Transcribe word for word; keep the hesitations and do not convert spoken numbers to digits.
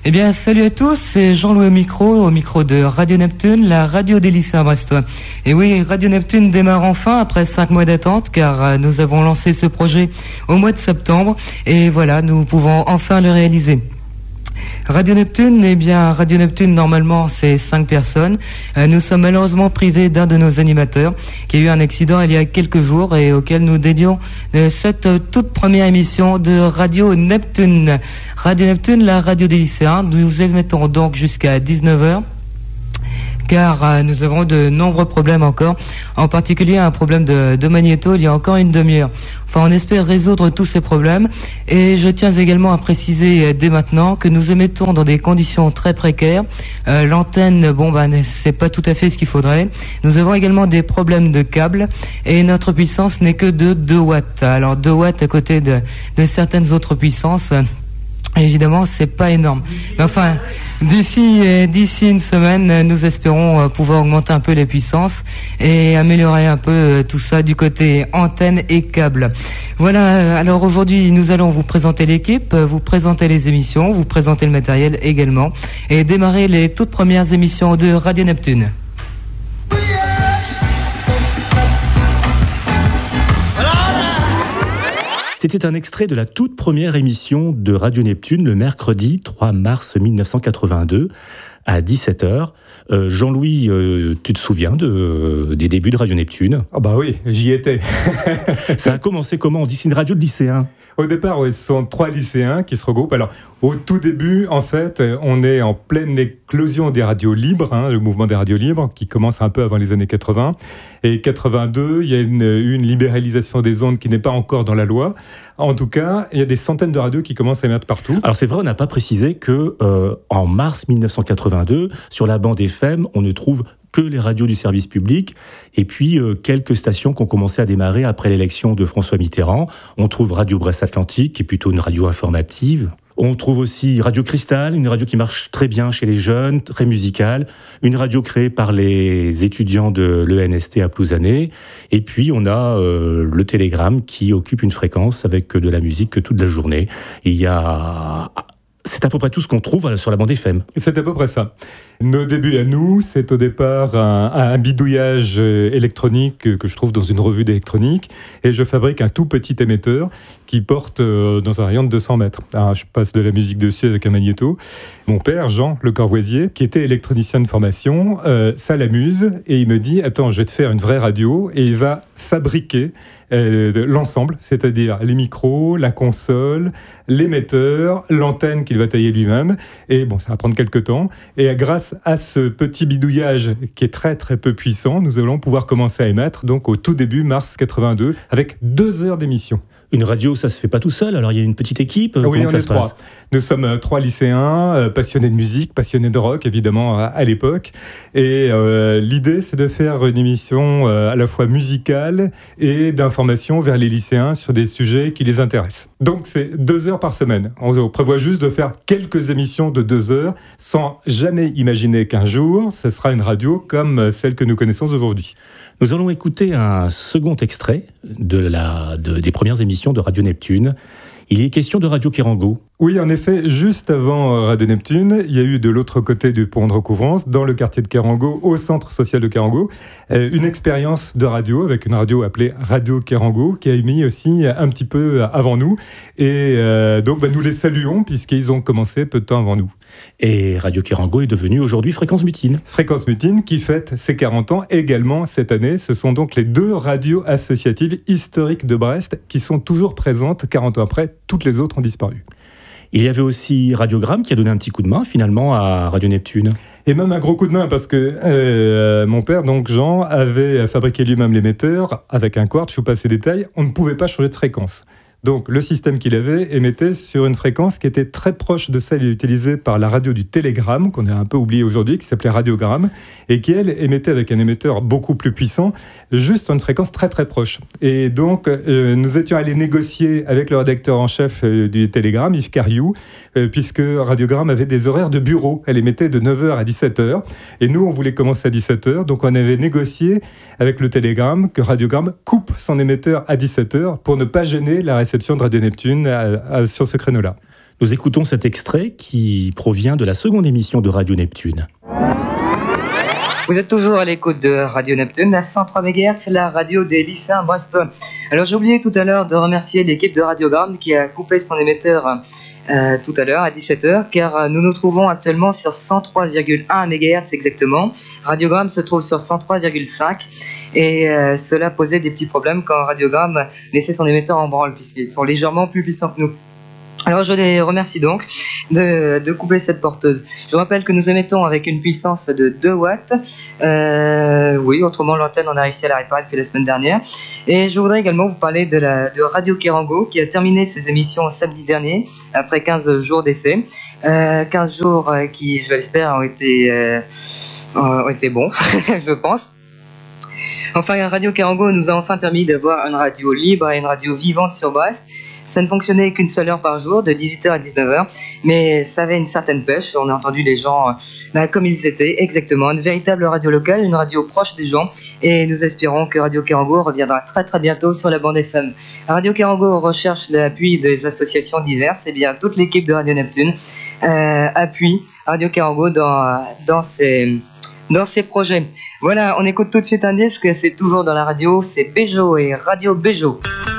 Eh bien, salut à tous, c'est Jean-Louis au micro, au micro de Radio Neptune, la radio des lycéens brestois. Et oui, Radio Neptune démarre enfin après cinq mois d'attente, car euh, nous avons lancé ce projet au mois de septembre, et voilà, nous pouvons enfin le réaliser. Radio Neptune, eh bien, Radio Neptune, normalement, c'est cinq personnes. Euh, nous sommes malheureusement privés d'un de nos animateurs qui a eu un accident il y a quelques jours et auquel nous dédions euh, cette euh, toute première émission de Radio Neptune. Radio Neptune, la radio des lycéens. Nous émettons donc jusqu'à dix-neuf heures. Car euh, nous avons de nombreux problèmes encore, en particulier un problème de, de magnéto il y a encore une demi-heure. Enfin, on espère résoudre tous ces problèmes, et je tiens également à préciser euh, dès maintenant que nous émettons dans des conditions très précaires. Euh, l'antenne, bon ben, c'est pas tout à fait ce qu'il faudrait. Nous avons également des problèmes de câbles, et notre puissance n'est que de deux watts. Alors deux watts à côté de, de certaines autres puissances. Évidemment, c'est pas énorme. Mais enfin, d'ici euh, d'ici une semaine, euh, nous espérons euh, pouvoir augmenter un peu les puissances et améliorer un peu euh, tout ça du côté antenne et câble. Voilà, euh, alors aujourd'hui, nous allons vous présenter l'équipe, euh, vous présenter les émissions, vous présenter le matériel également et démarrer les toutes premières émissions de Radio Neptune. C'était un extrait de la toute première émission de Radio Neptune le mercredi trois mars mille neuf cent quatre-vingt-deux à dix-sept heures. Euh, Jean-Louis, euh, tu te souviens de, euh, des débuts de Radio Neptune ? Ah bah oui, j'y étais. Ça a commencé comment ? On dit c'est une radio de lycéens. Au départ, oui, ce sont trois lycéens qui se regroupent. Alors, au tout début, en fait, on est en pleine éclosion des radios libres, hein, le mouvement des radios libres, qui commence un peu avant les années quatre-vingts. Et quatre-vingt-deux, il y a une, une libéralisation des ondes qui n'est pas encore dans la loi. En tout cas, il y a des centaines de radios qui commencent à émettre partout. Alors c'est vrai, on n'a pas précisé que euh, en mars mille neuf cent quatre-vingt-deux, sur la bande F M, on ne trouve que les radios du service public, et puis euh, quelques stations qui ont commencé à démarrer après l'élection de François Mitterrand. On trouve Radio Brest Atlantique, qui est plutôt une radio informative. On trouve aussi Radio Cristal, une radio qui marche très bien chez les jeunes, très musicale. Une radio créée par les étudiants de l'E N S T à Plouzané. Et puis, on a euh, le Télégramme qui occupe une fréquence avec de la musique toute la journée. Il y a... C'est à peu près tout ce qu'on trouve sur la bande F M. C'est à peu près ça. Nos débuts à nous, c'est au départ un, un bidouillage électronique que je trouve dans une revue d'électronique, et je fabrique un tout petit émetteur qui porte dans un rayon de deux cents mètres. Alors, je passe de la musique dessus avec un magnéto. Mon père, Jean Le Corvoisier, qui était électronicien de formation, euh, ça l'amuse, et il me dit « Attends, je vais te faire une vraie radio », et il va fabriquer euh, l'ensemble, c'est-à-dire les micros, la console, l'émetteur, l'antenne qu'il va tailler lui-même, et bon, ça va prendre quelques temps, et grâce à ce petit bidouillage qui est très très peu puissant, nous allons pouvoir commencer à émettre, donc au tout début, mars quatre-vingt-deux, avec deux heures d'émission. Une radio, ça se fait pas tout seul, alors il y a une petite équipe. Oui, on ça est se trois. passe Nous sommes euh, trois lycéens, euh, passionnés de musique, passionnés de rock, évidemment, à, à l'époque. Et euh, l'idée, c'est de faire une émission euh, à la fois musicale et d'information vers les lycéens sur des sujets qui les intéressent. Donc, c'est deux heures par semaine. On, on prévoit juste de faire quelques émissions de deux heures, sans jamais imaginer qu'un jour, ce sera une radio comme celle que nous connaissons aujourd'hui. Nous allons écouter un second extrait de la, de, des premières émissions de Radio Neptune. Il est question de Radio Kérango. Oui, en effet, juste avant Radio Neptune, il y a eu de l'autre côté du pont de recouvrance, dans le quartier de Kérango, au centre social de Kérango, une expérience de radio avec une radio appelée Radio Kérango, qui a émis aussi un petit peu avant nous. Et euh, donc, bah, nous les saluons, puisqu'ils ont commencé peu de temps avant nous. Et Radio Kérango est devenue aujourd'hui Fréquence Mutine. Fréquence Mutine, qui fête ses quarante ans également cette année. Ce sont donc les deux radios associatives historiques de Brest qui sont toujours présentes quarante ans après. Toutes les autres ont disparu. Il y avait aussi Radiogramme qui a donné un petit coup de main finalement à Radio Neptune. Et même un gros coup de main parce que euh, mon père, donc Jean, avait fabriqué lui-même l'émetteur avec un quartz, je vous passe les détails, on ne pouvait pas changer de fréquence. Donc le système qu'il avait émettait sur une fréquence qui était très proche de celle utilisée par la radio du Télégramme, qu'on a un peu oublié aujourd'hui, qui s'appelait Radiogramme, et qui, elle, émettait avec un émetteur beaucoup plus puissant, juste sur une fréquence très très proche. Et donc euh, nous étions allés négocier avec le rédacteur en chef euh, du Télégramme, Yves Cariou, euh, puisque Radiogramme avait des horaires de bureau. Elle émettait de neuf heures à dix-sept heures, et nous on voulait commencer à dix-sept heures, donc on avait négocié avec le Télégramme que Radiogramme coupe son émetteur à dix-sept heures pour ne pas gêner la réception de Radio Neptune à, à, sur ce créneau-là. Nous écoutons cet extrait qui provient de la seconde émission de Radio Neptune. Vous êtes toujours à l'écoute de Radio Neptune, à cent trois mégahertz, la radio des lycéens brestois. Alors j'ai oublié tout à l'heure de remercier l'équipe de Radiogramme qui a coupé son émetteur euh, tout à l'heure à dix-sept heures, car nous nous trouvons actuellement sur cent trois virgule un mégahertz exactement. Radiogramme se trouve sur cent trois virgule cinq et euh, cela posait des petits problèmes quand Radiogramme laissait son émetteur en branle puisqu'ils sont légèrement plus puissants que nous. Alors je les remercie donc de, de couper cette porteuse. Je vous rappelle que nous émettons avec une puissance de deux watts. Euh, oui, autrement l'antenne on a réussi à la réparer depuis la semaine dernière. Et je voudrais également vous parler de, la, de Radio Kérango qui a terminé ses émissions samedi dernier après quinze jours d'essai. Euh, quinze jours qui, je l'espère, ont été, euh, ont été bons, je pense. Enfin, Radio Kérango nous a enfin permis d'avoir une radio libre et une radio vivante sur Brest. Ça ne fonctionnait qu'une seule heure par jour, de dix-huit heures à dix-neuf heures, mais ça avait une certaine pêche. On a entendu les gens bah, comme ils étaient, exactement. Une véritable radio locale, une radio proche des gens, et nous espérons que Radio Kérango reviendra très très bientôt sur la bande F M. Radio Kérango recherche l'appui des associations diverses, et bien toute l'équipe de Radio Neptune euh, appuie Radio Kérango dans, dans ses... dans ses projets. Voilà, on écoute tout de suite un disque, c'est toujours dans la radio, c'est Béjo et Radio Béjo.